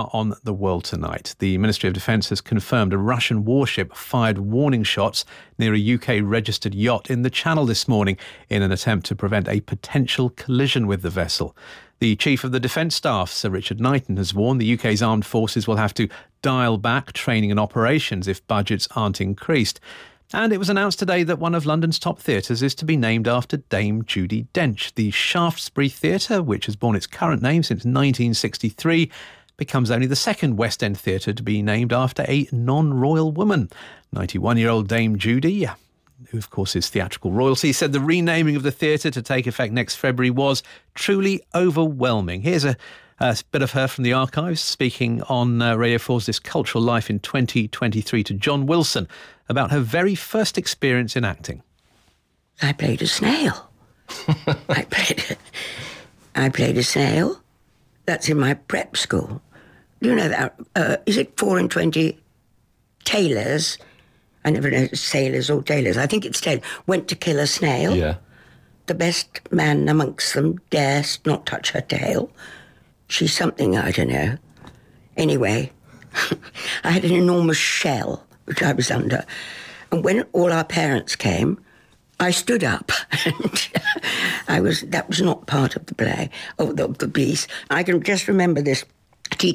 are on the world tonight. The Ministry of Defence has confirmed a Russian warship fired warning shots near a UK-registered yacht in the Channel this morning in an attempt to prevent a potential collision with the vessel. The Chief of the Defence Staff, Sir Richard Knighton, has warned the UK's armed forces will have to dial back training and operations if budgets aren't increased. And it was announced today that one of London's top theatres is to be named after Dame Judi Dench. The Shaftesbury Theatre, which has borne its current name since 1963, becomes only the second West End theatre to be named after a non-royal woman. 91-year-old Dame Judi, who of course is theatrical royalty, said the renaming of the theatre to take effect next February was truly overwhelming. Here's a bit of her from the archives speaking on Radio 4's This Cultural Life in 2023 to John Wilson about her very first experience in acting. I played a snail. I played a snail. That's in my prep school. Do you know that? Is it 4 and 20 tailors? I never know sailors or tailors. I think it's tailors. Went to kill a snail. Yeah. The best man amongst them dares not touch her tail. She's something, I don't know. Anyway, I had an enormous shell, which I was under. And when all our parents came, I stood up. And that was not part of the play, of the piece. I can just remember this teacher